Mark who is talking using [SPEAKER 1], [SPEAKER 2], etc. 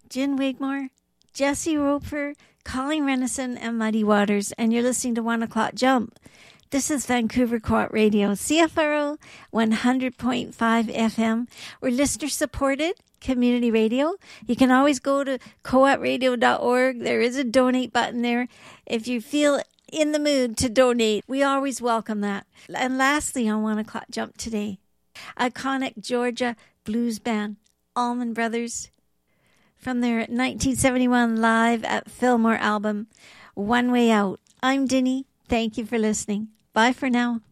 [SPEAKER 1] Jen Wigmore, Jesse Roper, Colleen Renison, and Muddy Waters, and you're listening to 1 O'Clock Jump. This is Vancouver Co-op Radio, CFRO 100.5 FM. We're listener-supported community radio. You can always go to coopradio.org. There is a donate button there. If you feel in the mood to donate, we always welcome that. And lastly, on 1 O'Clock Jump today, iconic Georgia blues band, Allman Brothers, from their 1971 Live at Fillmore album, One Way Out. I'm Dinny. Thank you for listening. Bye for now.